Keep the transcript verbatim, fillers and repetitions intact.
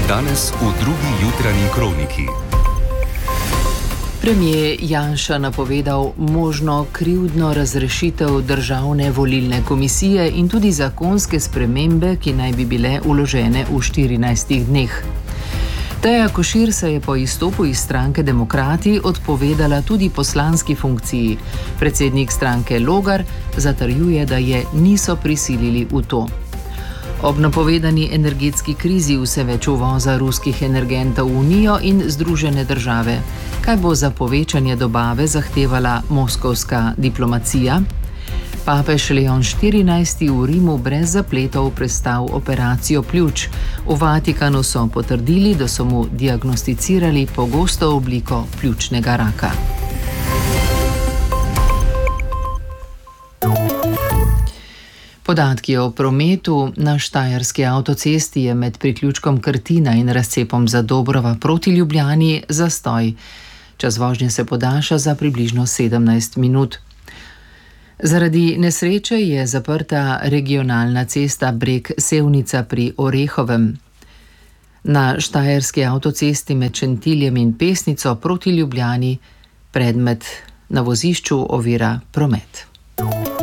Danes v drugi jutranji kroniki. Premijer Janša napovedal možno krivdno razrešitev Državne volilne komisije in tudi zakonske spremembe, ki naj bi bile vložene v štirinajstih dneh. Teja Košir se je po izstopu iz stranke Demokrati odpovedala tudi poslanski funkciji. Predsednik stranke Logar zatrjuje, da je niso prisilili v to. Ob napovedani energetski krizi vse več uvoza ruskih energentov v Unijo in Združene države. Kaj bo za povečanje dobave zahtevala moskovska diplomacija? Papež Leon štirinajsti v Rimu brez zapletov prestal operacijo pljuč. V Vatikanu so potrdili, da so mu diagnosticirali pogosto obliko pljučnega raka. Podatki o prometu na štajerski avtocesti je med priključkom Krtina in razcepom Zadobrova proti Ljubljani zastoj. Čas vožnje se podaljša za približno sedemnajst minut. Zaradi nesreče je zaprta regionalna cesta Breg-Sevnica pri Orehovem. Na štajerski avtocesti med Šentiljem in Pesnico proti Ljubljani predmet na vozišču ovira promet.